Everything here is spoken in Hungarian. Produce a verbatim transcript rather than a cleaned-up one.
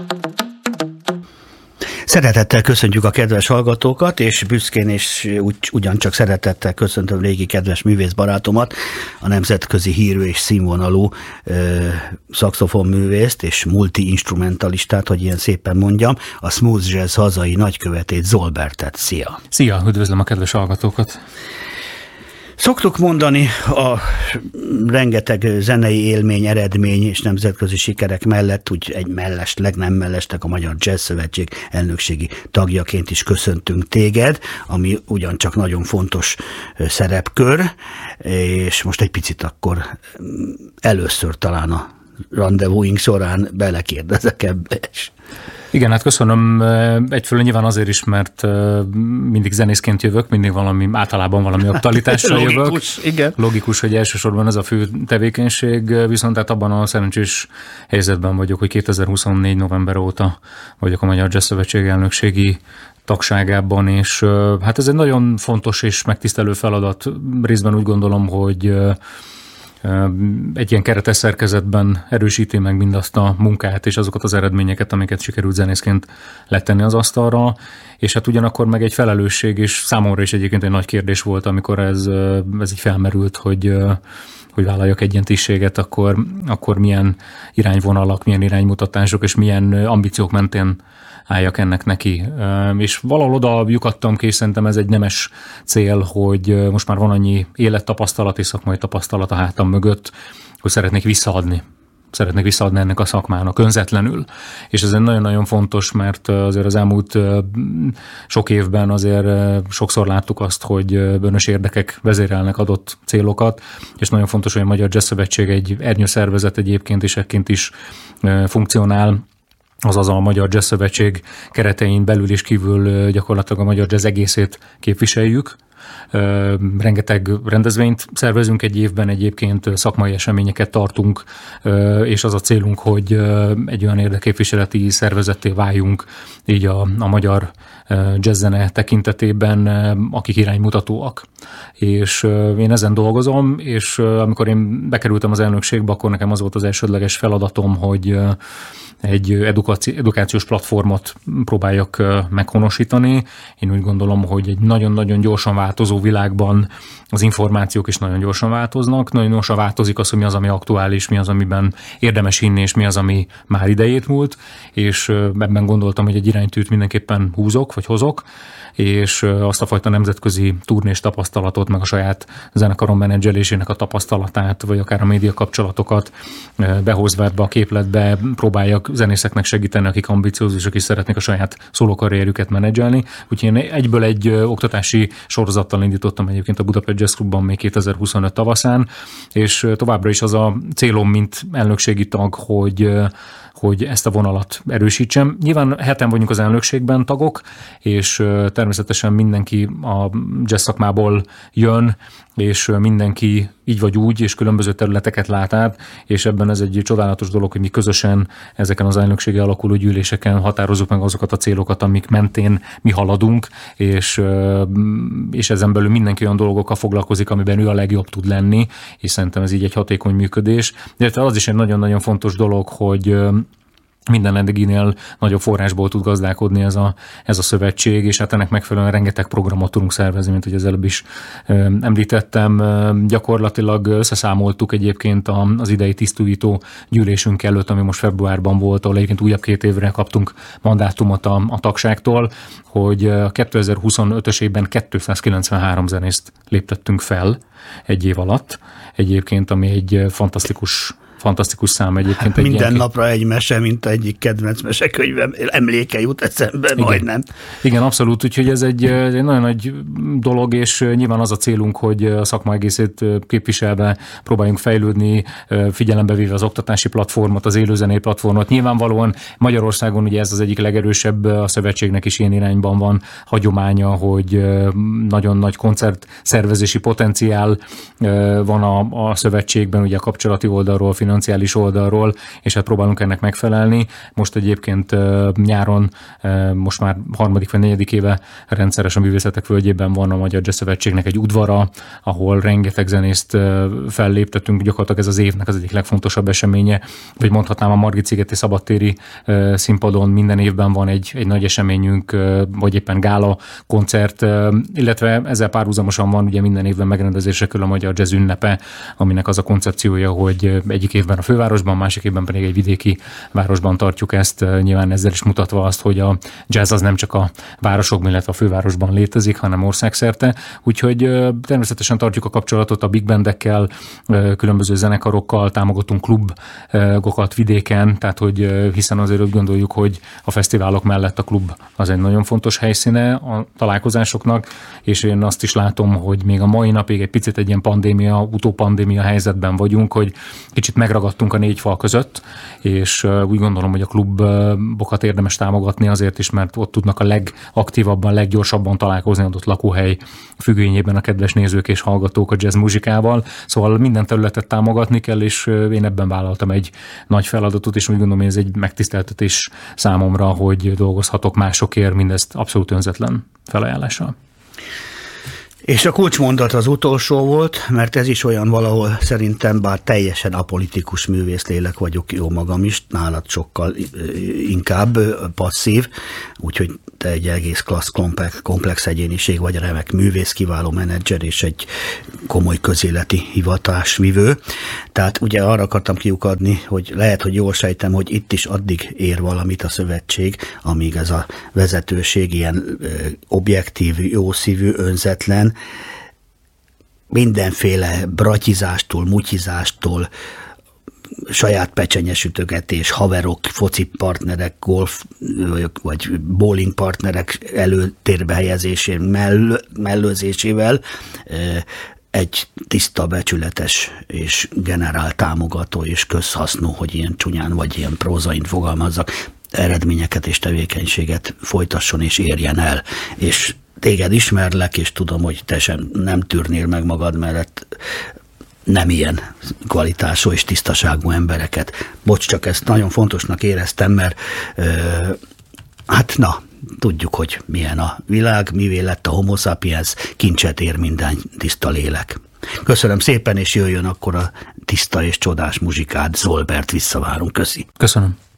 Szeretettel köszöntjük a kedves hallgatókat, és büszkén és ugy, ugyancsak szeretettel köszöntöm régi kedves művészbarátomat, a nemzetközi hírű és színvonalú ö, szaxofonművészt és multi-instrumentalistát, hogy ilyen szépen mondjam, a smooth jazz hazai nagykövetét, Zolbertet. Szia! Szia! Üdvözlöm a kedves hallgatókat! Szoktuk mondani, a rengeteg zenei élmény, eredmény és nemzetközi sikerek mellett, úgy egy mellesleg, nem mellesleg a Magyar Jazz Szövetség elnökségi tagjaként is köszöntünk téged, ami ugyancsak nagyon fontos szerepkör, és most egy picit akkor először talán a rendezvúink során belekérdezek ebbe is. Igen, hát köszönöm. Egyfelől nyilván azért is, mert mindig zenészként jövök, mindig valami, általában valami aktualitással jövök. Logikus, igen. Logikus, hogy elsősorban ez a fő tevékenység, viszont hát abban a szerencsés helyzetben vagyok, hogy kétezer-huszonnégy november óta vagyok a Magyar Jazz Szövetség elnökségi tagságában, és hát ez egy nagyon fontos és megtisztelő feladat. Részben úgy gondolom, hogy egy ilyen keretes szerkezetben erősíti meg mindazt a munkát és azokat az eredményeket, amiket sikerült zenészként letenni az asztalra, és hát ugyanakkor meg egy felelősség, és számomra is egyébként egy nagy kérdés volt, amikor ez, ez így felmerült, hogy, hogy vállaljak egy ilyen tisztséget, akkor, akkor milyen irányvonalak, milyen iránymutatások és milyen ambíciók mentén álljak ennek neki. És valahol oda lyukadtam ki, és szerintem ez egy nemes cél, hogy most már van annyi élettapasztalat és szakmai tapasztalat a hátam mögött, hogy szeretnék visszaadni. Szeretnék visszaadni ennek a szakmának önzetlenül. És ez nagyon-nagyon fontos, mert azért az elmúlt sok évben azért sokszor láttuk azt, hogy bűnös érdekek vezérelnek adott célokat, és nagyon fontos, hogy a Magyar Jazz Szövetség egy ernyőszervezet egyébként, és ekként is funkcionál, azaz a Magyar Jazz Szövetség keretein belül és kívül gyakorlatilag a magyar jazz egészét képviseljük. Rengeteg rendezvényt szervezünk egy évben, egyébként szakmai eseményeket tartunk, és az a célunk, hogy egy olyan érdekképviseleti szervezetté váljunk így a, a magyar jazzzene tekintetében, akik iránymutatóak. És én ezen dolgozom, és amikor én bekerültem az elnökségbe, akkor nekem az volt az elsődleges feladatom, hogy egy edukáci- edukációs platformot próbáljak meghonosítani. Én úgy gondolom, hogy egy nagyon-nagyon gyorsan változó világban az információk is nagyon gyorsan változnak. Nagyon gyorsan változik az, hogy mi az, ami aktuális, mi az, amiben érdemes hinni, és mi az, ami már idejét múlt. És ebben gondoltam, hogy egy iránytűt mindenképpen húzok, vagy hozok, és azt a fajta nemzetközi turnés tapasztalatot, meg a saját zenekaron menedzselésének a tapasztalatát, vagy akár a média kapcsolatokat behozva ebbe a képletbe próbáljak zenészeknek segíteni, akik ambiciózusok is szeretnék a saját szólókarrierjüket menedzselni. Úgyhogy én egyből egy oktatási sorozattal indítottam egyébként a Budapest Jazz Clubban még kétezer-huszonöt tavaszán, és továbbra is az a célom, mint elnökségi tag, hogy hogy ezt a vonalat erősítsem. Nyilván heten vagyunk az elnökségben tagok, és természetesen mindenki a jazz szakmából jön, és mindenki így vagy úgy, és különböző területeket lát át, és ebben ez egy csodálatos dolog, hogy mi közösen ezeken az elnökségi alakuló gyűléseken határozzuk meg azokat a célokat, amik mentén mi haladunk, és, és ezen belül mindenki olyan dolgokkal foglalkozik, amiben ő a legjobb tud lenni, és szerintem ez így egy hatékony működés. De az is egy nagyon-nagyon fontos dolog, hogy minden eddiginél nagyobb forrásból tud gazdálkodni ez a, ez a szövetség, és hát ennek megfelelően rengeteg programot tudunk szervezni, mint hogy az előbb is ö, említettem. Gyakorlatilag összeszámoltuk egyébként az idei tisztújító gyűlésünk előtt, ami most februárban volt, ahol egyébként újabb két évre kaptunk mandátumot a, a tagságtól, hogy a kétezer-huszonötös évben kétszázkilencvenhárom zenészt léptettünk fel egy év alatt. Egyébként, ami egy fantasztikus Fantasztikus szám egyébként. Hát egy minden ilyen... napra egy mese, mint egyik kedvenc mesekönyvem, emléke jut eszembe, Igen. majdnem. Igen, abszolút, úgyhogy ez egy, egy nagyon nagy dolog, és nyilván az a célunk, hogy a szakma egészét képviselve próbáljunk fejlődni, figyelembe véve az oktatási platformot, az élőzenei platformot. Nyilvánvalóan Magyarországon ugye ez az egyik legerősebb, a szövetségnek is ilyen irányban van hagyománya, hogy nagyon nagy koncert szervezési potenciál van a, a szövetségben, ugye a kapcsolati oldalról, financiális oldalról, és hát próbálunk ennek megfelelni. Most egyébként nyáron, most már harmadik vagy negyedik éve rendszeres a Művészetek Völgyében van a Magyar Jazz Szövetségnek egy udvara, ahol rengeteg zenészt felléptetünk, gyakorlatilag ez az évnek az egyik legfontosabb eseménye, vagy mondhatnám a Margit-szigeti szabadtéri színpadon minden évben van egy, egy nagy eseményünk, vagy éppen gála koncert, illetve ezzel párhuzamosan van ugye minden évben megrendezésre kerül a Magyar Jazz ünnepe, aminek az a koncepciója, hogy egyik évben a fővárosban, másik évben pedig egy vidéki városban tartjuk ezt, nyilván ezzel is mutatva azt, hogy a jazz az nem csak a városokban, illetve a fővárosban létezik, hanem országszerte. Úgyhogy természetesen tartjuk a kapcsolatot a big bandekkel, különböző zenekarokkal, támogatunk klubokat vidéken, tehát hogy hiszen azért úgy gondoljuk, hogy a fesztiválok mellett a klub az egy nagyon fontos helyszíne a találkozásoknak, és én azt is látom, hogy még a mai napig egy picit egy ilyen pandémia, utópandémia helyzetben vagyunk, hogy kicsit megragadtunk a négy fal között, és úgy gondolom, hogy a klubokat érdemes támogatni azért is, mert ott tudnak a legaktívabban, leggyorsabban találkozni adott lakóhely függvényében a kedves nézők és hallgatók a jazz muzsikával. Szóval minden területet támogatni kell, és én ebben vállaltam egy nagy feladatot, és úgy gondolom, hogy ez egy megtiszteltetés számomra, hogy dolgozhatok másokért, mindezt abszolút önzetlen felajánlással. És a kulcsmondat az utolsó volt, mert ez is olyan valahol szerintem, bár teljesen apolitikus művészlélek vagyok, jó magam is, nálad sokkal inkább passzív, úgyhogy te egy egész klassz komplex, komplex egyéniség vagy, remek művész, kiváló menedzser és egy komoly közéleti hivatásvivő. Tehát ugye arra akartam kiukadni, hogy lehet, hogy jól sejtem, hogy itt is addig ér valamit a szövetség, amíg ez a vezetőség ilyen objektív, jószívű, önzetlen, mindenféle bratyizástól, mutyizástól, saját pecsenyesütögetés, haverok, foci partnerek, golf vagy bowling partnerek előtérbe helyezésén, mell- mellőzésével egy tiszta, becsületes és generál támogató és közhasznú, hogy ilyen csúnyán vagy ilyen prózain fogalmazzak, eredményeket és tevékenységet folytasson és érjen el. És téged ismerlek, és tudom, hogy te sem nem tűrnél meg magad mellett nem ilyen kvalitású és tisztaságú embereket. Bocs, csak ezt nagyon fontosnak éreztem, mert ö, hát na, tudjuk, hogy milyen a világ, mivé lett a homo sapiens, kincset ér minden tiszta lélek. Köszönöm szépen, és jöjjön akkor a tiszta és csodás muzsikád, Zolbert, visszavárunk. Köszi. Köszönöm.